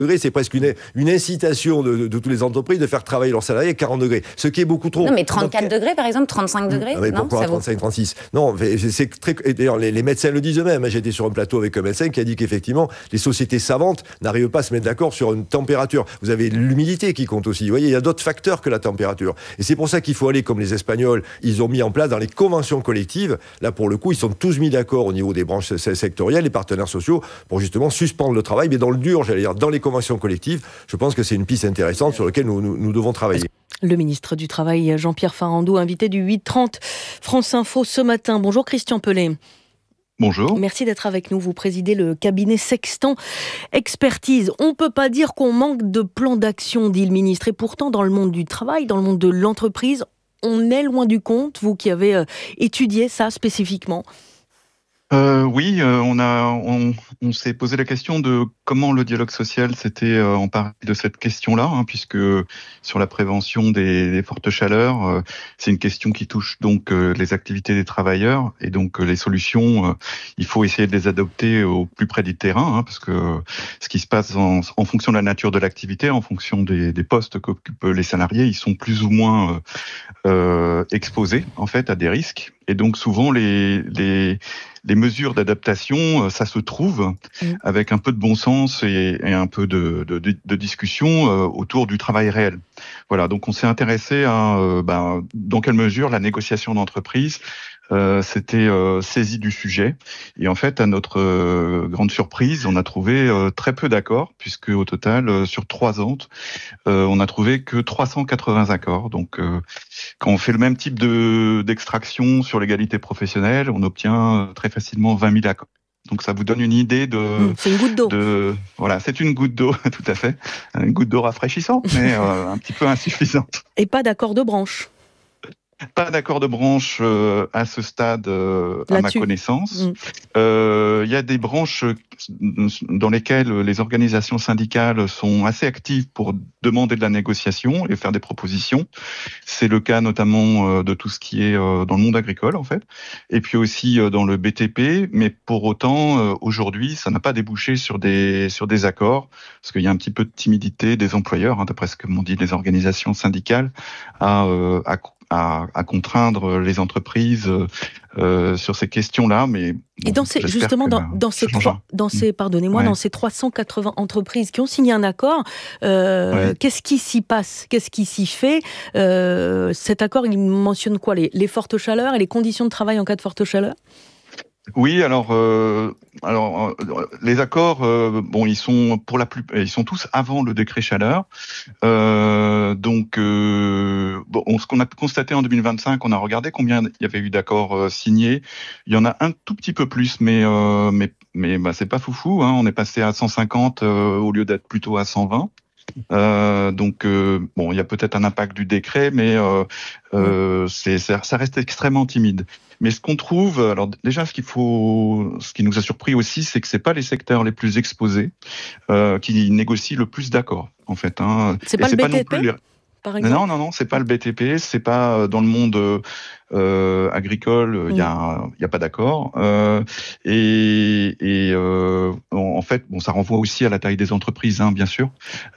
degrés, c'est presque une incitation de toutes les entreprises de faire travailler leurs salariés à 40 degrés. Ce qui est beaucoup trop. Non, mais 34 degrés, par exemple, 35 degrés. Mais pourquoi 35, 36 ? Non, c'est très. Et d'ailleurs, les médecins le disent eux-mêmes. J'étais sur un plateau avec un médecin qui a dit qu'effectivement, les sociétés savantes n'arrivent pas à se mettre d'accord sur une température. Vous avez l'humidité qui compte aussi. Vous voyez, il y a d'autres facteurs que la température. Et c'est pour ça qu'il faut aller comme les Espagnols. Ils ont mis en place dans les conventions collectives. Là, pour le coup, ils sont tous mis d'accord au niveau des branches sectorielles, les partenaires sociaux, pour justement suspendre le travail, mais dans le dur, j'allais dire, dans les conventions collectives. Je pense que c'est une piste intéressante sur laquelle nous devons travailler. Le ministre du Travail, Jean-Pierre Farandou, invité du 8h30 France Info ce matin. Bonjour Christian Pellet. Bonjour. Merci d'être avec nous. Vous présidez le cabinet Sextant Expertise. On ne peut pas dire qu'on manque de plan d'action, dit le ministre. Et pourtant, dans le monde du travail, dans le monde de l'entreprise, on est loin du compte. Vous qui avez étudié ça spécifiquement. Oui, on s'est posé la question de comment le dialogue social s'était emparé de cette question-là, puisque sur la prévention des fortes chaleurs, c'est une question qui touche donc les activités des travailleurs, et donc les solutions, il faut essayer de les adopter au plus près du terrain, parce que ce qui se passe en fonction de la nature de l'activité, en fonction des postes qu'occupent les salariés, ils sont plus ou moins exposés en fait à des risques, et donc souvent les mesures d'adaptation, ça se trouve avec un peu de bon sens et un peu de discussion autour du travail réel. Voilà, donc on s'est intéressé à dans quelle mesure la négociation d'entreprise s'était saisie du sujet. Et en fait, à notre grande surprise, on a trouvé très peu d'accords, puisque au total, sur 3 ans, on a trouvé que 380 accords. Donc, quand on fait le même type d'extraction sur l'égalité professionnelle, on obtient très facilement 20 000 accords. Donc ça vous donne une idée c'est une goutte d'eau. Voilà, c'est une goutte d'eau, tout à fait. Une goutte d'eau rafraîchissante, mais un petit peu insuffisante. Et pas d'accord de branche. Pas d'accord de branche à ce stade, à ma connaissance. Il y a des branches dans lesquelles les organisations syndicales sont assez actives pour demander de la négociation et faire des propositions. C'est le cas notamment de tout ce qui est dans le monde agricole, en fait. Et puis aussi dans le BTP. Mais pour autant, aujourd'hui, ça n'a pas débouché sur des accords, parce qu'il y a un petit peu de timidité des employeurs, d'après ce que m'ont dit les organisations syndicales, à contraindre les entreprises sur ces questions-là, mais et dans ces 380 entreprises qui ont signé un accord, qu'est-ce qui s'y passe, qu'est-ce qui s'y fait? Cet accord, il mentionne quoi, les fortes chaleurs et les conditions de travail en cas de forte chaleur? Oui, alors les accords, ils sont ils sont tous avant le décret chaleur. Ce qu'on a constaté en 2025, on a regardé combien il y avait eu d'accords signés. Il y en a un tout petit peu plus, mais c'est pas foufou. On est passé à 150 au lieu d'être plutôt à 120. Il y a peut-être un impact du décret, mais ça reste extrêmement timide. Mais ce qu'on trouve, alors déjà, ce qui nous a surpris aussi, c'est que c'est pas les secteurs les plus exposés qui négocient le plus d'accords, en fait. C'est pas le BTP, par exemple ? Non, c'est pas le BTP, c'est pas dans le monde agricole, il y a pas d'accord. En fait, ça renvoie aussi à la taille des entreprises, bien sûr.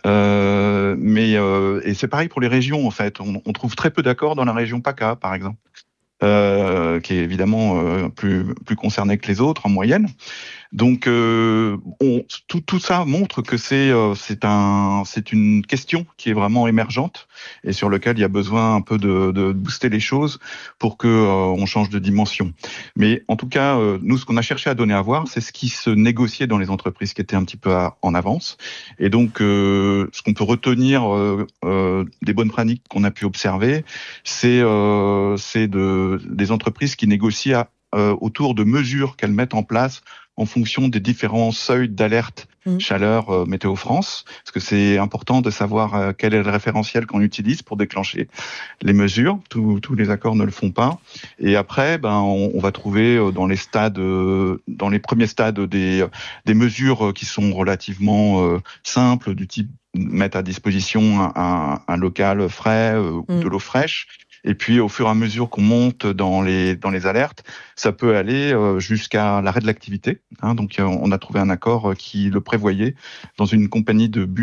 Et c'est pareil pour les régions, en fait. On trouve très peu d'accords dans la région PACA, par exemple. Qui est évidemment plus concerné que les autres en moyenne. Donc, tout ça montre que c'est une question qui est vraiment émergente et sur laquelle il y a besoin un peu de booster les choses pour que on change de dimension. Mais en tout cas, nous, ce qu'on a cherché à donner à voir, c'est ce qui se négociait dans les entreprises qui étaient un petit peu en avance. Et donc, ce qu'on peut retenir des bonnes pratiques qu'on a pu observer, c'est des entreprises qui négocient autour de mesures qu'elles mettent en place en fonction des différents seuils d'alerte chaleur Météo France, parce que c'est important de savoir quel est le référentiel qu'on utilise pour déclencher les mesures. Tous les accords ne le font pas. Et après, on va trouver dans les premiers stades des mesures qui sont relativement simples, du type mettre à disposition un local frais ou de l'eau fraîche. Et puis, au fur et à mesure qu'on monte dans les alertes, ça peut aller jusqu'à l'arrêt de l'activité. Donc, on a trouvé un accord qui le prévoyait dans une compagnie de bus